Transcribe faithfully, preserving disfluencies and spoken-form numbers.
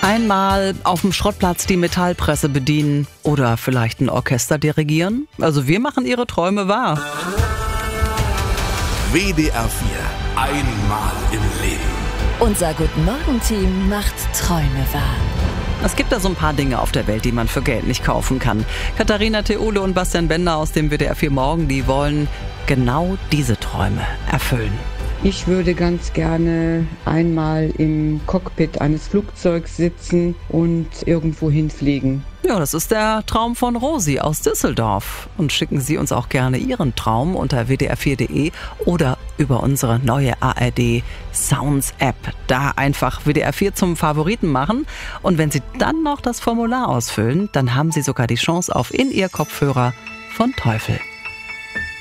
Einmal auf dem Schrottplatz die Metallpresse bedienen oder vielleicht ein Orchester dirigieren. Also wir machen Ihre Träume wahr. W D R vier. Einmal im Leben. Unser Guten-Morgen-Team macht Träume wahr. Es gibt da so ein paar Dinge auf der Welt, die man für Geld nicht kaufen kann. Katharina Theole und Bastian Bender aus dem W D R vier Morgen, die wollen genau diese Träume erfüllen. Ich würde ganz gerne einmal im Cockpit eines Flugzeugs sitzen und irgendwo hinfliegen. Ja, das ist der Traum von Rosi aus Düsseldorf. Und schicken Sie uns auch gerne Ihren Traum unter w d r vier punkt de oder über unsere neue A R D Sounds App. Da einfach W D R vier zum Favoriten machen. Und wenn Sie dann noch das Formular ausfüllen, dann haben Sie sogar die Chance auf In-Ear-Kopfhörer von Teufel.